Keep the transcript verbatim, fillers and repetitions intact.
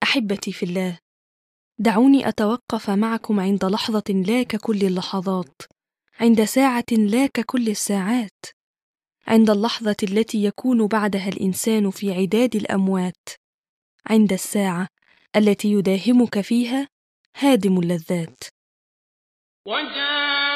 أحبتي في الله، دعوني أتوقف معكم عند لحظة لا ككل اللحظات، عند ساعة لا ككل الساعات، عند اللحظة التي يكون بعدها الإنسان في عداد الأموات، عند الساعة التي يداهمك فيها هادم اللذات.